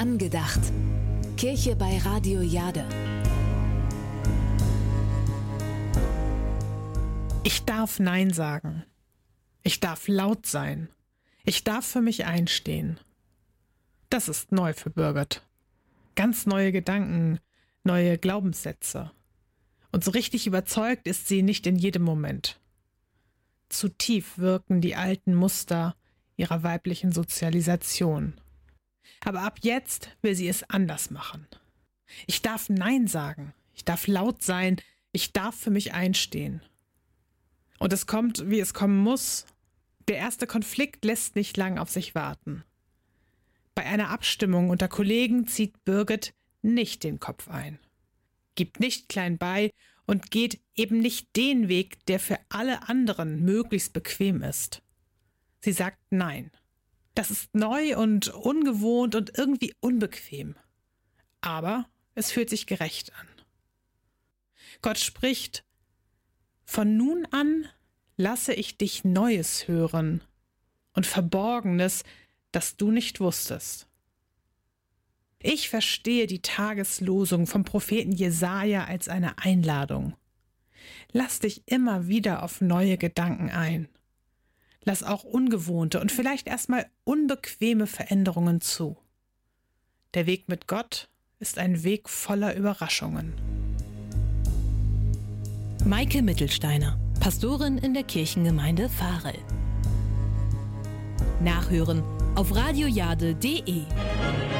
Angedacht. Kirche bei Radio Jade. Ich darf Nein sagen. Ich darf laut sein. Ich darf für mich einstehen. Das ist neu für Birgit. Ganz neue Gedanken, neue Glaubenssätze. Und so richtig überzeugt ist sie nicht in jedem Moment. Zu tief wirken die alten Muster ihrer weiblichen Sozialisation. Aber ab jetzt will sie es anders machen. Ich darf Nein sagen. Ich darf laut sein. Ich darf für mich einstehen. Und es kommt, wie es kommen muss. Der erste Konflikt lässt nicht lang auf sich warten. Bei einer Abstimmung unter Kollegen zieht Birgit nicht den Kopf ein, gibt nicht klein bei und geht eben nicht den Weg, der für alle anderen möglichst bequem ist. Sie sagt Nein. Das ist neu und ungewohnt und irgendwie unbequem. Aber es fühlt sich gerecht an. Gott spricht: Von nun an lasse ich dich Neues hören und Verborgenes, das du nicht wusstest. Ich verstehe die Tageslosung vom Propheten Jesaja als eine Einladung. Lass dich immer wieder auf neue Gedanken ein. Lass auch ungewohnte und vielleicht erstmal unbequeme Veränderungen zu. Der Weg mit Gott ist ein Weg voller Überraschungen. Maike Mittelsteiner, Pastorin in der Kirchengemeinde Varel. Nachhören auf radiojade.de.